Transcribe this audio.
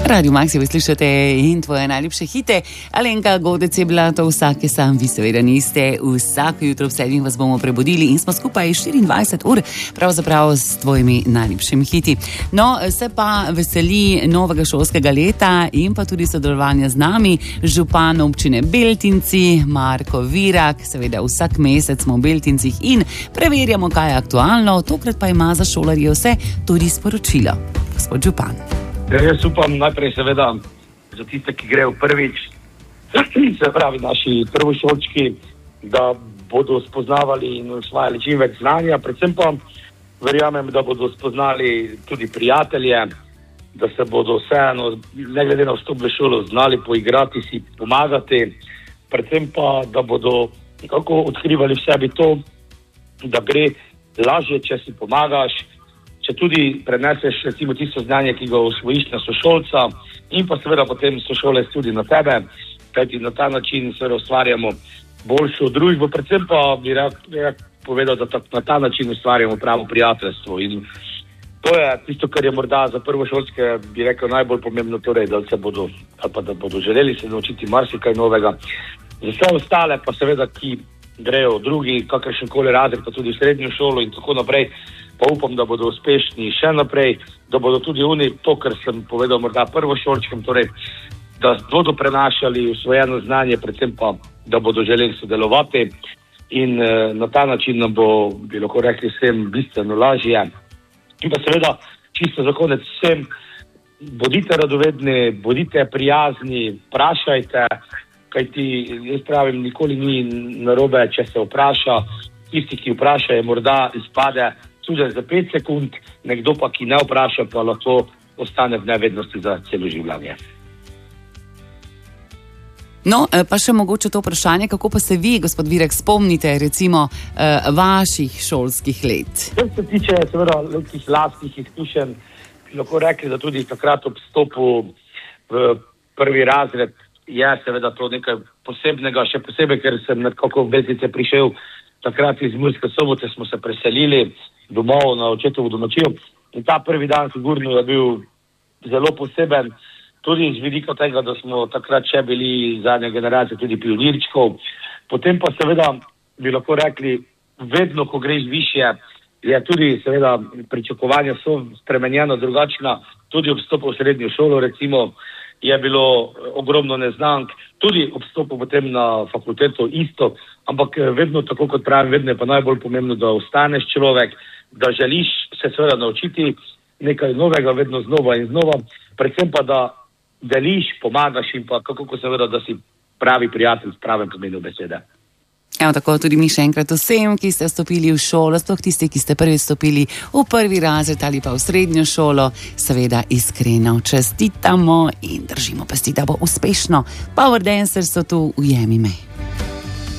Radio Maxi, vi slušate in tvoje najljubše hite. Alenka Godec je bila to vsake sam, vi seveda niste. Vsako jutro ob 7 vas bomo prebudili in smo skupaj 24 ur, pravzaprav s tvojimi najljubšimi hiti. No, se pa veseli novega šolskega leta in pa tudi sodelovanja z nami, župan občine Beltinci, Marko Virak. Seveda vsak mesec smo v Beltincih in preverjamo, kaj je aktualno. Tokrat pa ima za šolarje vse tudi sporočilo. Gospod župan. Jaz upam najprej seveda za tiste, ki grejo prvič, se pravi naši prvošolčki, da bodo spoznavali in usvajali čim več znanja, predvsem pa verjamem, da bodo spoznali tudi prijatelje, da se bodo vseeno, ne glede na vstop v šolo, znali poigrati, si pomagati, predvsem pa, da bodo nekako odkrivali v sebi to, da gre lažje, če si pomagaš, če tudi preneseš recimo tisto znanje, ki ga osvojiš na sošolca in pa seveda potem sošolec tudi na tebe, kajti na ta način seveda ustvarjamo boljšo družbo, predvsem pa bi rad povedal, da na ta način ustvarjamo pravo prijateljstvo in to je tisto, kar je morda za prvošolske, bi rekel, najbolj pomembno, torej, da se bodo, ali pa da bodo želeli se naučiti marsikaj novega. Za vse ostale pa seveda, ki grejo drugi, kakršenkoli razred, pa tudi v srednjo šolo in tako naprej, pa upam, da bodo uspešni še naprej, da bodo tudi oni, to, kar sem povedal morda prvošolčkem, torej, da bodo prenašali usvojeno znanje, predvsem pa, da bodo želeli sodelovati in na ta način nam bo, bi lahko rekli, vsem bistveno lažje. In pa seveda, čisto za konec vsem, bodite radovedni, bodite prijazni, vprašajte, kajti jaz pravim, nikoli ni narobe, če se vpraša, tisti, ki vprašajo, morda izpade tudi za 5 sekund, nekdo pa, ki ne vpraša, pa lahko ostane v nevednosti za celo življenje. No, pa še mogoče to vprašanje, kako pa se vi, gospod Virek, spomnite recimo vaših šolskih let? Kar se tiče seveda nekih lastnih izkušenj, bi lahko rekli, da tudi takrat ob vstopu v prvi razred je seveda to nekaj posebnega, še posebej, ker sem nekako v Beltince prišel takrat iz Murske Sobote, smo se preselili domov na očetovo domačijo in ta prvi dan sigurno je bil zelo poseben, tudi iz vidika tega, da smo takrat še bili zadnja generacija tudi pionirčkov. Potem pa seveda bi lahko rekli, vedno, ko greš višje, je tudi seveda pričakovanja so spremenjeno drugačna, tudi ob vstopu v srednjo šolo recimo je bilo ogromno neznank, tudi ob vstopu potem na fakulteto isto, ampak vedno, tako kot pravim, vedno je pa najbolj pomembno, da ostaneš človek, da želiš se seveda naučiti nekaj novega, vedno znova in znova, predvsem pa, da deliš, pomagaš in pa kako seveda, da si pravi prijatelj s pravim pomenu besede. Evo tako tudi mi še enkrat vsem, ki ste vstopili v šolo, sploh tisti, ki ste prvi vstopili v prvi razred ali pa v srednjo šolo, seveda iskreno čestitamo in držimo pesti, da bo uspešno. Power Dancers so tu, ujemi me.